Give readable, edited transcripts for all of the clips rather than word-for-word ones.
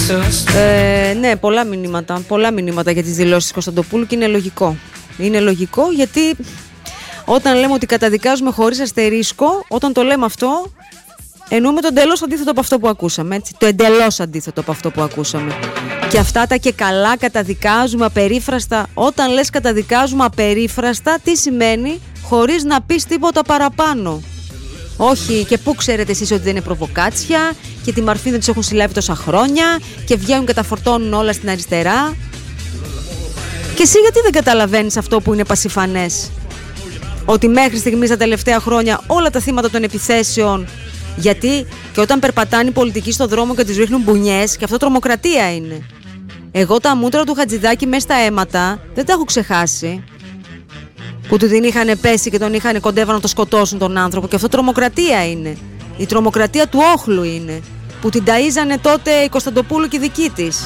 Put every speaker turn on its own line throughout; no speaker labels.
Ναι, πολλά μηνύματα για τις δηλώσεις Κωνσταντοπούλου και είναι λογικό. Είναι λογικό γιατί όταν λέμε ότι καταδικάζουμε χωρίς αστερίσκο, όταν το λέμε αυτό, εννοούμε το εντελώς αντίθετο από αυτό που ακούσαμε. Έτσι. Το εντελώς αντίθετο από αυτό που ακούσαμε. Και αυτά τα και καλά καταδικάζουμε απερίφραστα. Όταν λες καταδικάζουμε απερίφραστα, τι σημαίνει? Χωρίς να πεις τίποτα παραπάνω. Όχι, και πού ξέρετε εσείς ότι δεν είναι προβοκάτσια και τη Μαρφή δεν τους έχουν συλλάβει τόσα χρόνια και βγαίνουν και τα φορτώνουν όλα στην αριστερά. Και εσύ γιατί δεν καταλαβαίνεις αυτό που είναι πασιφανές? Ότι μέχρι στιγμής τα τελευταία χρόνια όλα τα θύματα των επιθέσεων, γιατί και όταν περπατάνε οι πολιτικοί στον δρόμο και τους ρίχνουν μπουνιές, και αυτό τρομοκρατία είναι. Εγώ τα μούτρα του Χατζηδάκη μέσα στα αίματα δεν τα έχω ξεχάσει. Που του την είχαν πέσει και τον είχαν κοντεύαν να το σκοτώσουν τον άνθρωπο, και αυτό τρομοκρατία είναι. Η τρομοκρατία του όχλου είναι. Που την ταΐζανε τότε η Κωνσταντοπούλου και η δική της.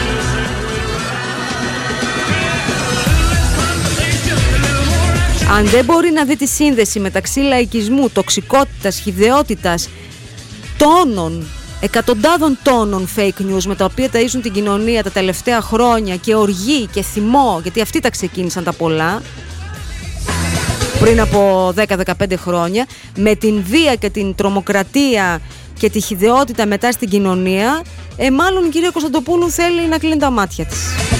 Αν δεν μπορεί να δει τη σύνδεση μεταξύ λαϊκισμού, τοξικότητας, χυδαιότητας, τόνων, εκατοντάδων τόνων fake news με τα οποία ταΐζουν την κοινωνία τα τελευταία χρόνια, και οργή και θυμό, γιατί αυτοί τα ξεκίνησαν τα πολλά πριν από 10-15 χρόνια, με την βία και την τρομοκρατία και τη χυδαιότητα μετά στην κοινωνία, μάλλον η κυρία Κωνσταντοπούλου θέλει να κλείνει τα μάτια της.